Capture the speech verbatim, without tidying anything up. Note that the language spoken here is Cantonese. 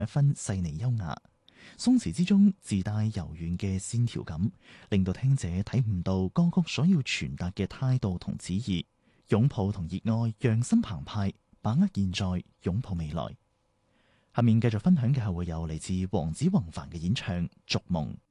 一分細膩優雅，鬆弛之中自帶柔軟嘅線條感，令到聽者睇唔到歌曲所要傳達嘅態度同旨意。擁抱同熱愛，讓心澎湃，把握現在，擁抱未來。下面繼續分享嘅係會有嚟自黃子弘凡嘅演唱《逐夢》。